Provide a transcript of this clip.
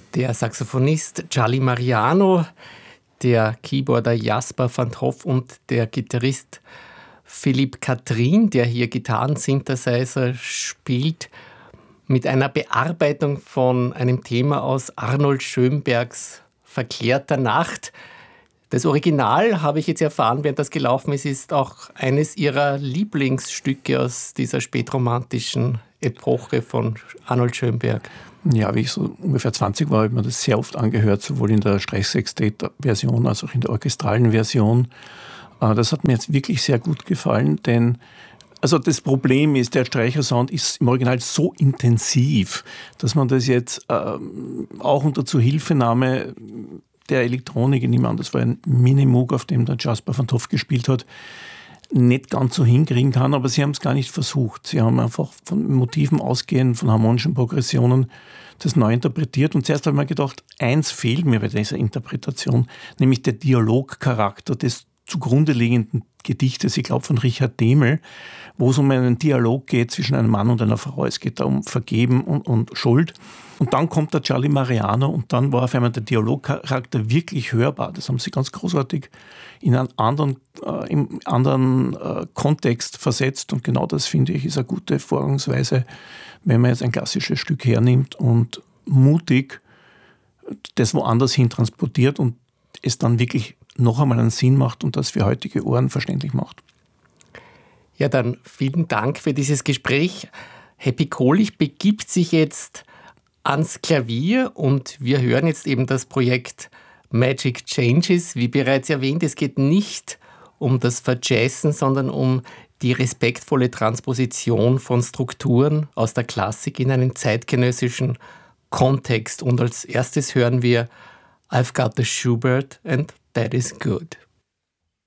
Der Saxophonist Charlie Mariano, der Keyboarder Jasper van 't Hof und der Gitarrist Philippe Catherine, der hier Gitarren-Synthesizer spielt, mit einer Bearbeitung von einem Thema aus Arnold Schönbergs Verklärter Nacht. Das Original, habe ich jetzt erfahren, während das gelaufen ist, ist auch eines ihrer Lieblingsstücke aus dieser spätromantischen Epoche von Arnold Schönberg. Ja, wie ich so ungefähr 20 war, habe ich mir das sehr oft angehört, sowohl in der Streichsextett-Version als auch in der orchestralen Version. Das hat mir jetzt wirklich sehr gut gefallen, denn also das Problem ist, der Streichersound ist im Original so intensiv, dass man das jetzt auch unter Zuhilfenahme der Elektronik, ich nehme an, das war ein Minimoog, auf dem der Jasper van 't Hof gespielt hat, nicht ganz so hinkriegen kann, aber sie haben es gar nicht versucht. Sie haben einfach von Motiven ausgehend, von harmonischen Progressionen das neu interpretiert. Und zuerst habe ich mir gedacht, eins fehlt mir bei dieser Interpretation, nämlich der Dialogcharakter des zugrunde liegenden Gedichtes, ich glaube von Richard Dehmel, wo es um einen Dialog geht zwischen einem Mann und einer Frau. Es geht da um Vergeben und Schuld. Und dann kommt der Charlie Mariano und dann war auf einmal der Dialogcharakter wirklich hörbar. Das haben sie ganz großartig in einen im anderen Kontext versetzt. Und genau das, finde ich, ist eine gute Vorgangsweise, wenn man jetzt ein klassisches Stück hernimmt und mutig das woanders hin transportiert und es dann wirklich noch einmal einen Sinn macht und das für heutige Ohren verständlich macht. Ja, dann vielen Dank für dieses Gespräch. Happy Kohlich begibt sich jetzt ans Klavier und wir hören jetzt eben das Projekt Magic Changes. Wie bereits erwähnt, es geht nicht um das Verjazzen, sondern um die respektvolle Transposition von Strukturen aus der Klassik in einen zeitgenössischen Kontext. Und als erstes hören wir I've Got the Schubert and That is Good.